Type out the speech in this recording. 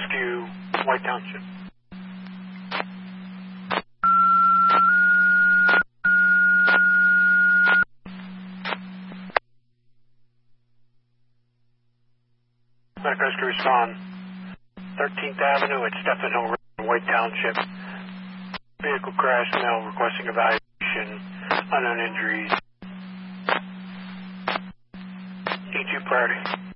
Rescue, White Township. Medic Rescue respond. 13th Avenue at Stephen Hill Road, White Township. Vehicle crash, male requesting evaluation, unknown injuries. E2 priority.